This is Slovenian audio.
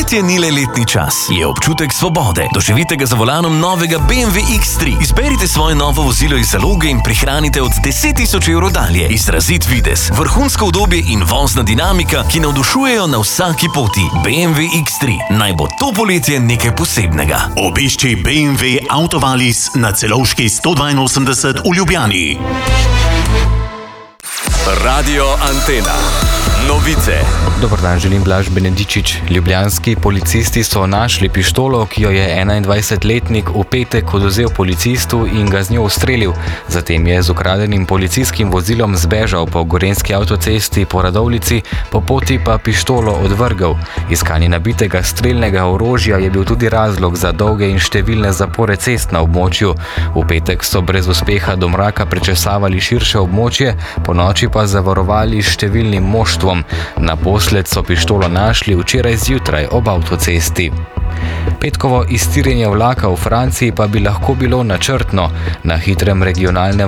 Poletje ni le letni čas, je občutek svobode. Doživite ga za volanom novega BMW X3. Izberite svoje novo vozilo iz zaloge in prihranite od 10.000 evrov dalje. Izrazit videz, vrhunsko udobje in vozna dinamika, ki navdušujejo na vsaki poti. BMW X3. Naj bo to poletje nekaj posebnega. Obišči BMW Autovalis na Celovški 182 v Ljubljani. Radio Antena. Novice. Dober dan, želim Blaž Benedičič. Ljubljanski policisti so našli pištolo, ki jo je 21-letnik v petek odvzel policistu in ga z njo ustrelil. Zatem je z ukradenim policijskim vozilom zbežal po gorenjski avtocesti po Radovljici, po poti pa pištolo odvrgel. Iskanje nabitega strelnega orožja je bil tudi razlog za dolge in številne zapore cest na območju. V petek so brez uspeha do mraka prečesavali širše območje, ponoči pa zavarovali številnim moštvom. Naposled so pištolo našli včeraj zjutraj ob avtocesti. Petkovo iztirjenje vlaka v Franciji pa bi lahko bilo načrtno. Na hitrem regionalnem